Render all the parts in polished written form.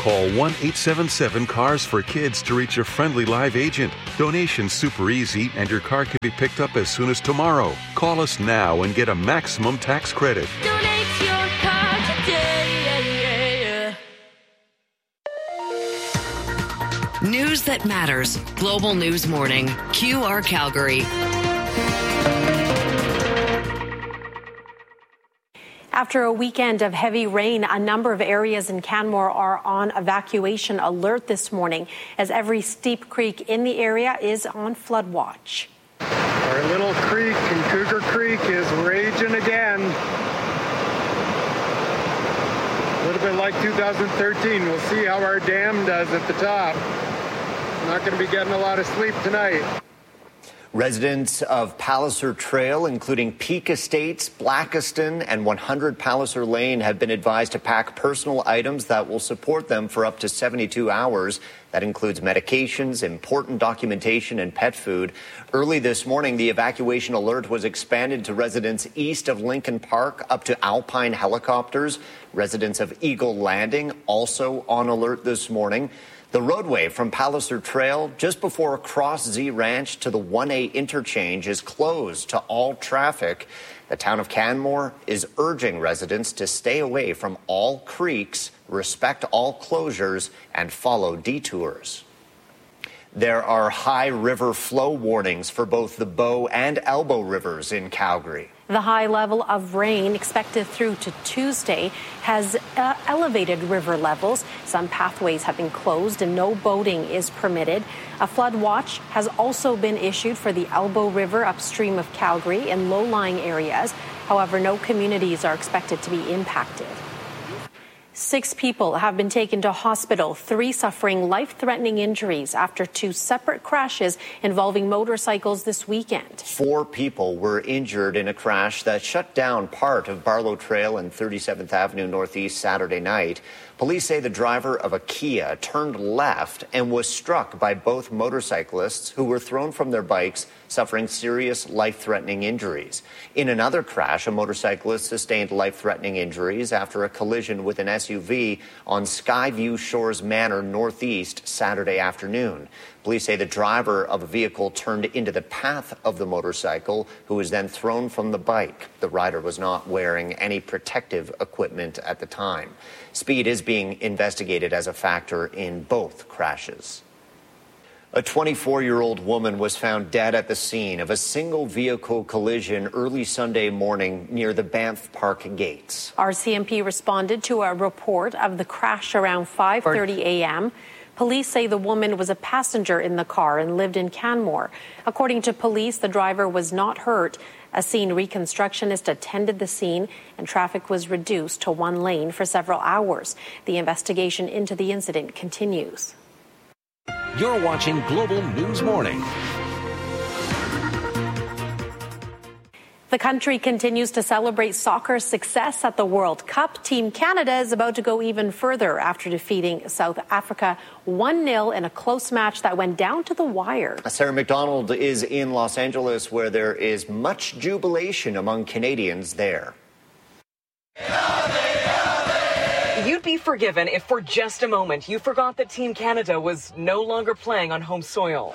Call 1-877-CARS for Kids to reach a friendly live agent. Donation's super easy, and your car can be picked up as soon as tomorrow. Call us now and get a maximum tax credit. Donate your car today. News that matters. Global News Morning. QR Calgary. After a weekend of heavy rain, a number of areas in Canmore are on evacuation alert this morning, as every steep creek in the area is on flood watch. Our little creek in Cougar Creek is raging again. A little bit like 2013. We'll see how our dam does at the top. Not going to be getting a lot of sleep tonight. Residents of Palliser Trail, including Peak Estates, Blackiston, and 100 Palliser Lane, have been advised to pack personal items that will support them for up to 72 hours. That includes medications, important documentation, and pet food. Early this morning, the evacuation alert was expanded to residents east of Lincoln Park, up to Alpine Helicopters. Residents of Eagle Landing also on alert this morning. The roadway from Palliser Trail just before Cross Z Ranch to the 1A interchange is closed to all traffic. The town of Canmore is urging residents to stay away from all creeks, respect all closures, and follow detours. There are high river flow warnings for both the Bow and Elbow rivers in Calgary. The high level of rain expected through to Tuesday has elevated river levels. Some pathways have been closed and no boating is permitted. A flood watch has also been issued for the Elbow River upstream of Calgary in low-lying areas. However, no communities are expected to be impacted. 6 people have been taken to hospital, 3 suffering life-threatening injuries after 2 separate crashes involving motorcycles this weekend. 4 people were injured in a crash that shut down part of Barlow Trail and 37th Avenue Northeast Saturday night. Police say the driver of a Kia turned left and was struck by both motorcyclists who were thrown from their bikes, suffering serious life-threatening injuries. In another crash, a motorcyclist sustained life-threatening injuries after a collision with an SUV on Skyview Shores Manor Northeast Saturday afternoon. Police say the driver of a vehicle turned into the path of the motorcycle, who was then thrown from the bike. The rider was not wearing any protective equipment at the time. Speed is being investigated as a factor in both crashes. A 24-year-old woman was found dead at the scene of a single-vehicle collision early Sunday morning near the Banff Park gates. RCMP responded to a report of the crash around 5:30 a.m. Police say the woman was a passenger in the car and lived in Canmore. According to police, the driver was not hurt. A scene reconstructionist attended the scene, and traffic was reduced to 1 lane for several hours. The investigation into the incident continues. You're watching Global News Morning. The country continues to celebrate soccer's success at the World Cup. Team Canada is about to go even further after defeating South Africa 1-0 in a close match that went down to the wire. Sarah McDonald is in Los Angeles, where there is much jubilation among Canadians there. You'd be forgiven if for just a moment you forgot that Team Canada was no longer playing on home soil.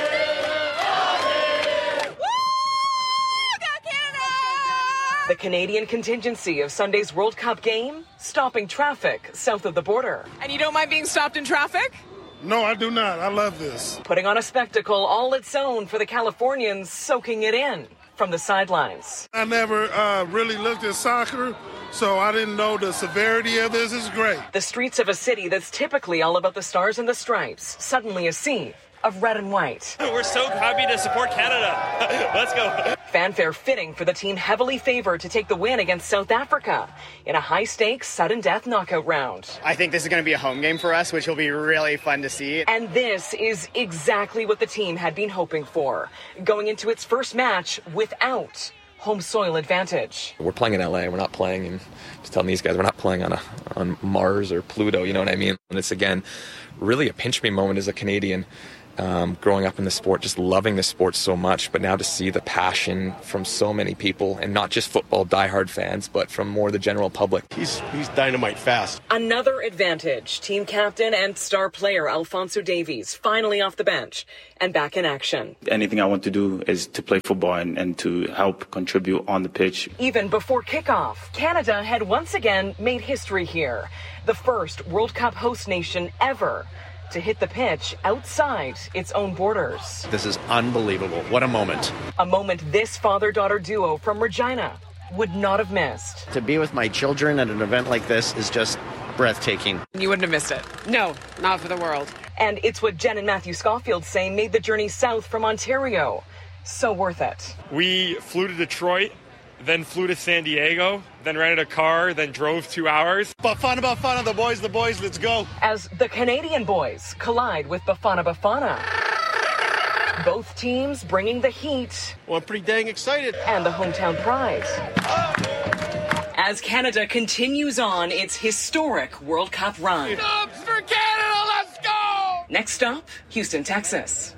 The Canadian contingency of Sunday's World Cup game, stopping traffic south of the border. And you don't mind being stopped in traffic? No, I do not. I love this. Putting on a spectacle all its own for the Californians, soaking it in from the sidelines. I never really looked at soccer, so I didn't know the severity of this. Is great. The streets of a city that's typically all about the stars and the stripes, suddenly a sea of red and white. We're so happy to support Canada. Let's go. Fanfare fitting for the team heavily favored to take the win against South Africa in a high-stakes, sudden-death knockout round. I think this is going to be a home game for us, which will be really fun to see. And this is exactly what the team had been hoping for, going into its first match without home soil advantage. We're playing in LA. We're not playing in, just telling these guys, we're not playing on Mars or Pluto, you know what I mean? And it's, again, really a pinch me moment as a Canadian. growing up in the sport, just loving the sport so much, but now to see the passion from so many people, and not just football diehard fans, but from more the general public. He's dynamite fast. Another advantage. Team captain and star player Alphonso Davies finally off the bench and back in action. Anything I want to do is to play football and to help contribute on the pitch. Even before kickoff, Canada had once again made history here. The first World Cup host nation ever to hit the pitch outside its own borders. This is unbelievable. What a moment. A moment this father-daughter duo from Regina would not have missed. To be with my children at an event like this is just breathtaking. You wouldn't have missed it. No, not for the world. And it's what Jen and Matthew Schofield say made the journey south from Ontario so worth it. We flew to Detroit, then flew to San Diego, then rented a car, then drove 2 hours. Bafana Bafana, the boys, let's go. As the Canadian boys collide with Bafana Bafana. Both teams bringing the heat. Well, I'm pretty dang excited. And the hometown pride. As Canada continues on its historic World Cup run. Stops for Canada, let's go! Next stop, Houston, Texas.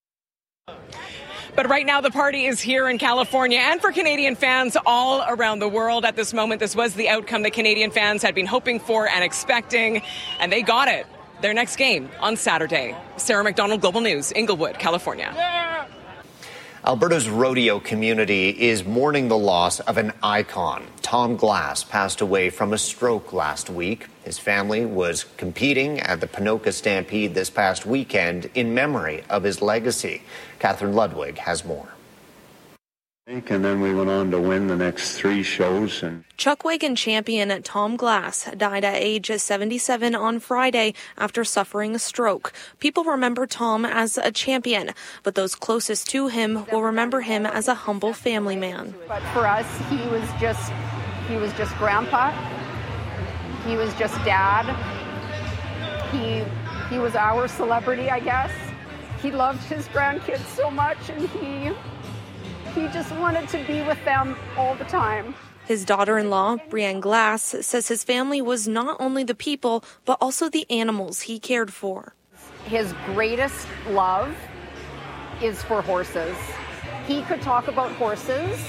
But right now, the party is here in California, and for Canadian fans all around the world at this moment, this was the outcome that Canadian fans had been hoping for and expecting, and they got it. Their next game on Saturday. Sarah McDonald, Global News, Inglewood, California. Alberta's rodeo community is mourning the loss of an icon. Tom Glass passed away from a stroke last week. His family was competing at the Ponoka Stampede this past weekend in memory of his legacy. Catherine Ludwig has more. And then we went on to win the next 3 shows. And Chuckwagon champion Tom Glass died at age 77 on Friday after suffering a stroke. People remember Tom as a champion, but those closest to him will remember him as a humble family man. But for us, he was just grandpa. He was just dad. He was our celebrity, I guess. He loved his grandkids so much, and he just wanted to be with them all the time. His daughter-in-law, Brienne Glass, says his family was not only the people, but also the animals he cared for. His greatest love is for horses. He could talk about horses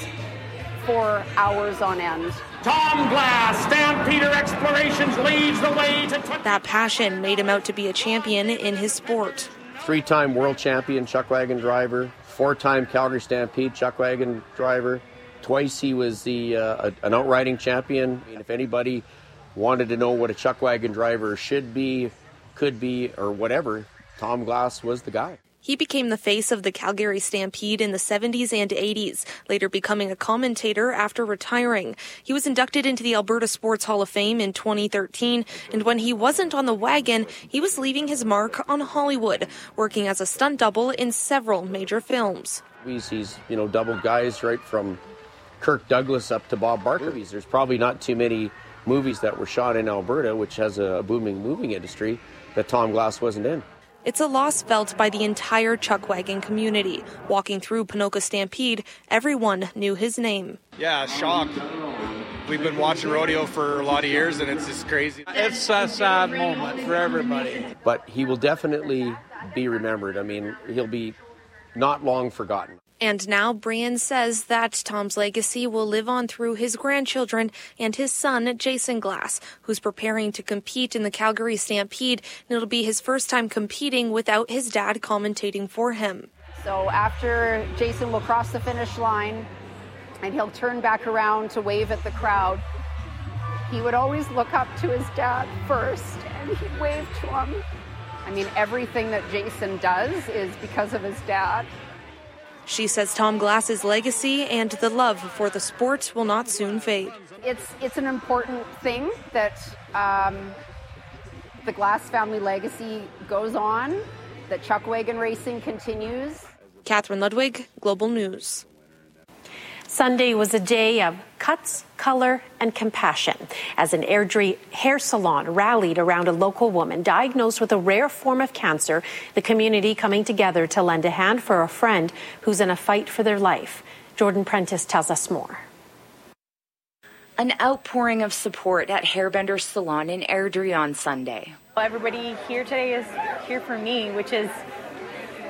for hours on end. Tom Glass, Stampeder Explorations leads the way to... That passion made him out to be a champion in his sport. 3-time world champion chuckwagon driver, 4-time Calgary Stampede chuckwagon driver. Twice he was an outriding champion. I mean, if anybody wanted to know what a chuckwagon driver should be, could be, or whatever, Tom Glass was the guy. He became the face of the Calgary Stampede in the 70s and 80s, later becoming a commentator after retiring. He was inducted into the Alberta Sports Hall of Fame in 2013, and when he wasn't on the wagon, he was leaving his mark on Hollywood, working as a stunt double in several major films. He's doubled guys right from Kirk Douglas up to Bob Barker. There's probably not too many movies that were shot in Alberta, which has a booming moving industry, that Tom Glass wasn't in. It's a loss felt by the entire chuckwagon community. Walking through Ponoka Stampede, everyone knew his name. Yeah, shock. We've been watching rodeo for a lot of years, and it's just crazy. It's a sad moment for everybody. But he will definitely be remembered. I mean, he'll be not long forgotten. And now Brian says that Tom's legacy will live on through his grandchildren and his son, Jason Glass, who's preparing to compete in the Calgary Stampede, and it'll be his first time competing without his dad commentating for him. So after Jason will cross the finish line and he'll turn back around to wave at the crowd, he would always look up to his dad first and he'd wave to him. I mean, everything that Jason does is because of his dad. She says Tom Glass's legacy and the love for the sport will not soon fade. It's an important thing that the Glass family legacy goes on, that chuckwagon racing continues. Catherine Ludwig, Global News. Sunday was a day of cuts, color, and compassion as an Airdrie hair salon rallied around a local woman diagnosed with a rare form of cancer, the community coming together to lend a hand for a friend who's in a fight for their life. Jordan Prentice tells us more. An outpouring of support at Hairbender Salon in Airdrie on Sunday. Everybody here today is here for me, which is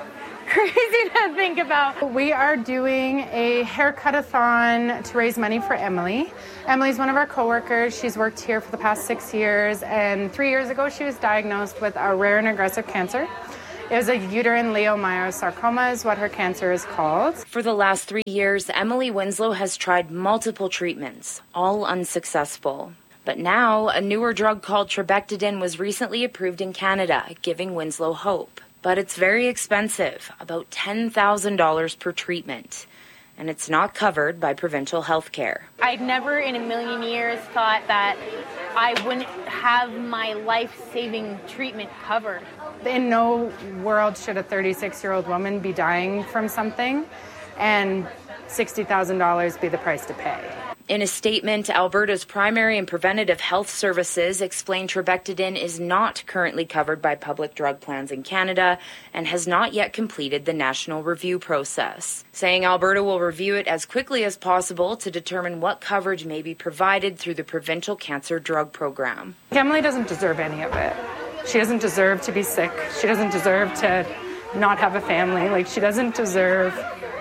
crazy to think about. We are doing a haircut-a-thon to raise money for Emily. Emily's one of our coworkers. She's worked here for the past 6 years, and 3 years ago she was diagnosed with a rare and aggressive cancer. It was a uterine leiomyosarcoma is what her cancer is called. For the last 3 years, Emily Winslow has tried multiple treatments, all unsuccessful. But now, a newer drug called trabectedin was recently approved in Canada, giving Winslow hope. But it's very expensive, about $10,000 per treatment. And it's not covered by provincial health care. I'd never in a million years thought that I wouldn't have my life-saving treatment covered. In no world should a 36-year-old woman be dying from something and $60,000 be the price to pay. In a statement, Alberta's Primary and Preventative Health Services explained trabectedin is not currently covered by public drug plans in Canada and has not yet completed the national review process, saying Alberta will review it as quickly as possible to determine what coverage may be provided through the provincial cancer drug program. Emily doesn't deserve any of it. She doesn't deserve to be sick. She doesn't deserve to not have a family. Like, she doesn't deserve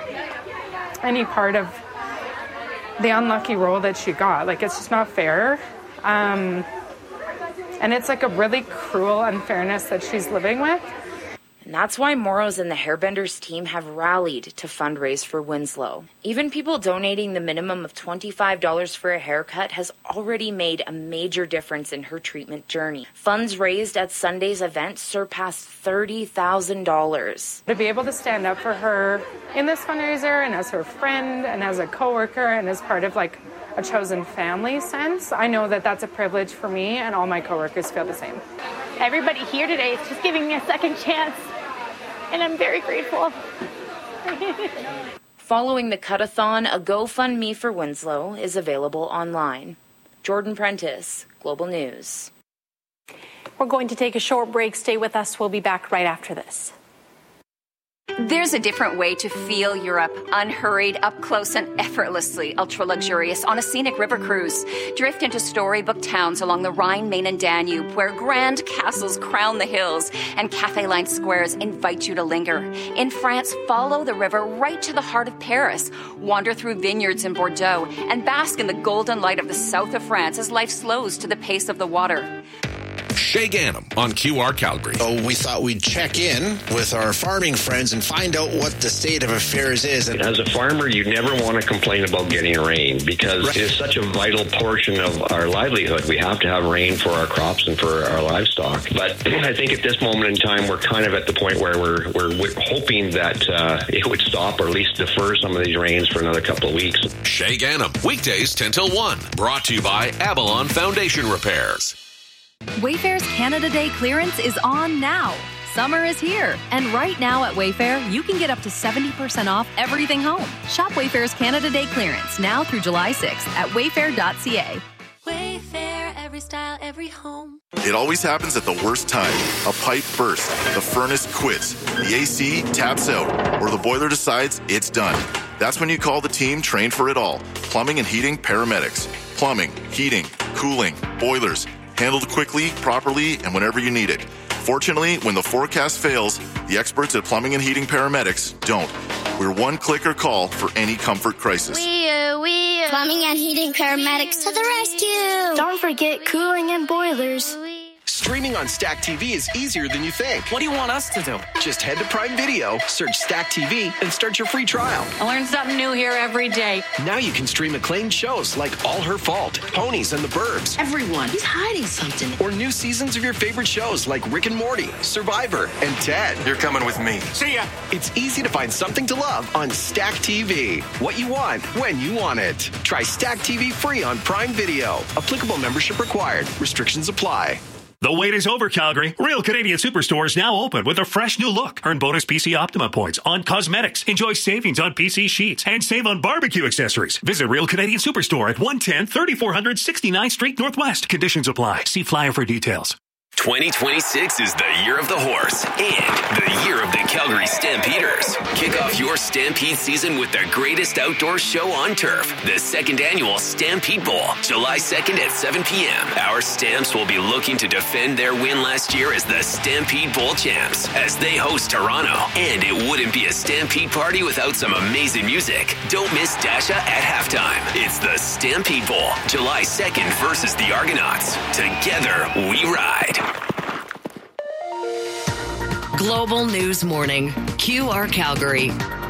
any part of the unlucky role that she got. Like, it's just not fair. And it's like a really cruel unfairness that she's living with. And that's why Moros and the Hairbenders team have rallied to fundraise for Winslow. Even people donating the minimum of $25 for a haircut has already made a major difference in her treatment journey. Funds raised at Sunday's event surpassed $30,000. To be able to stand up for her in this fundraiser and as her friend and as a coworker and as part of like a chosen family sense, I know that that's a privilege for me, and all my coworkers feel the same. Everybody here today is just giving me a second chance, and I'm very grateful. Following the cut-a-thon, a GoFundMe for Winslow is available online. Jordan Prentice, Global News. We're going to take a short break. Stay with us. We'll be back right after this. There's a different way to feel Europe, unhurried, up close and effortlessly ultra-luxurious on a scenic river cruise. Drift into storybook towns along the Rhine, Main and Danube, where grand castles crown the hills and cafe-lined squares invite you to linger. In France, follow the river right to the heart of Paris, wander through vineyards in Bordeaux, and bask in the golden light of the south of France as life slows to the pace of the water. Shay Gannam on QR Calgary. So we thought we'd check in with our farming friends and find out what the state of affairs is. As a farmer, you never want to complain about getting rain because it is such a vital portion of our livelihood. We have to have rain for our crops and for our livestock. But I think at this moment in time, we're kind of at the point where we're hoping that it would stop or at least defer some of these rains for another couple of weeks. Shay Gannam, weekdays 10 till 1. Brought to you by Avalon Foundation Repairs. Wayfair's Canada Day clearance is on now. Summer is here, and right now at Wayfair, you can get up to 70% off everything home. Shop Wayfair's Canada Day clearance now through July 6th at wayfair.ca. Wayfair, every style, every home. It always happens at the worst time. A pipe bursts, the furnace quits, the AC taps out, or the boiler decides it's done. That's when you call the team trained for it all. Plumbing and heating paramedics. Plumbing, heating, cooling, boilers. Handled quickly, properly, and whenever you need it. Fortunately, when the forecast fails, the experts at Plumbing and Heating Paramedics don't. We're one click or call for any comfort crisis. Plumbing and Heating Paramedics to the rescue. Don't forget cooling and boilers. Streaming on Stack TV is easier than you think. What do you want us to do? Just head to Prime Video, search Stack TV, and start your free trial. I learn something new here every day. Now you can stream acclaimed shows like All Her Fault, Ponies and the Burbs. Everyone, he's hiding something. Or new seasons of your favorite shows like Rick and Morty, Survivor, and Ted. You're coming with me. See ya! It's easy to find something to love on Stack TV. What you want, when you want it. Try Stack TV free on Prime Video. Applicable membership required. Restrictions apply. The wait is over, Calgary. Real Canadian Superstore is now open with a fresh new look. Earn bonus PC Optima points on cosmetics. Enjoy savings on PC sheets and save on barbecue accessories. Visit Real Canadian Superstore at 110 3400 69th Street Northwest. Conditions apply. See flyer for details. 2026 is the year of the horse and the year of the Calgary Stampeders. Kick off your Stampede season with the greatest outdoor show on turf, the second annual Stampede Bowl, July 2nd at 7 p.m. Our Stamps will be looking to defend their win last year as the Stampede Bowl champs as they host Toronto. And it wouldn't be a Stampede party without some amazing music. Don't miss Dasha at halftime. It's the Stampede Bowl, July 2nd versus the Argonauts. Together, we ride. Global News Morning, QR Calgary.